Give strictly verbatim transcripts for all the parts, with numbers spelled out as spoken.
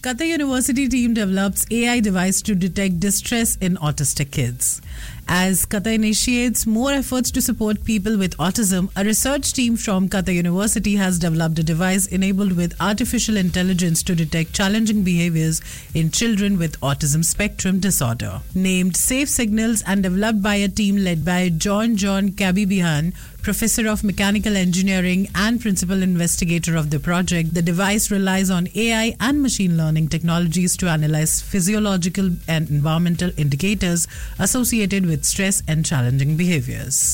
Qatar University team develops A I device to detect distress in autistic kids. As Qatar initiates more efforts to support people with autism, a research team from Qatar University has developed a device enabled with artificial intelligence to detect challenging behaviors in children with autism spectrum disorder. Named Safe Signals and developed by a team led by John John Kabibihan, Professor of Mechanical Engineering and Principal Investigator of the project, the device relies on A I and machine learning technologies to analyze physiological and environmental indicators associated with stress and challenging behaviors.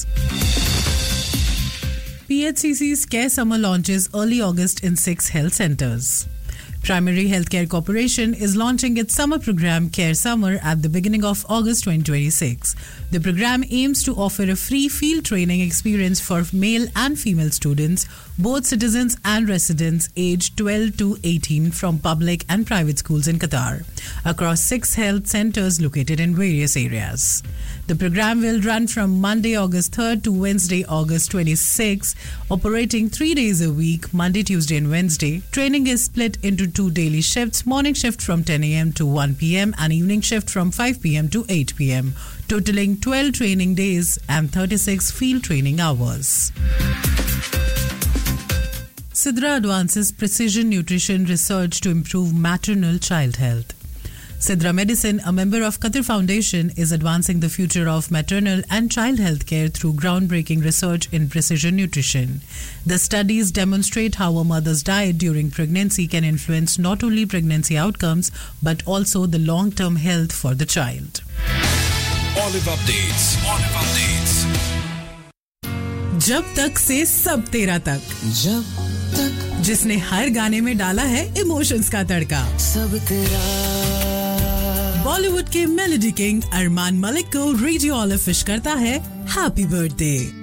P H C C's Care Summer launches early August in six health centres. Primary Healthcare Corporation is launching its summer program Care Summer at the beginning of August twenty twenty-six. The program aims to offer a free field training experience for male and female students, both citizens and residents aged twelve to eighteen from public and private schools in Qatar, across six health centres located in various areas. The program will run from Monday, August third to Wednesday, August twenty-sixth, operating three days a week, Monday, Tuesday and Wednesday. Training is split into two daily shifts, morning shift from ten a.m. to one p.m. and evening shift from five p.m. to eight p.m., totaling twelve training days and thirty-six field training hours. Sidra advances precision nutrition research to improve maternal child health. Sidra Medicine, a member of Qatar Foundation, is advancing the future of maternal and child health care through groundbreaking research in precision nutrition. The studies demonstrate how a mother's diet during pregnancy can influence not only pregnancy outcomes but also the long-term health for the child. Olive Updates. Olive Updates. जब तक से सब तेरा तक, जब तक जिसने हर गाने में डाला है इमोशंस का तड़का, सब तेरा। बॉलीवुड के मेलोडी किंग अरमान मलिक को रेडियो ऑलिव विश करता है हैप्पी बर्थडे।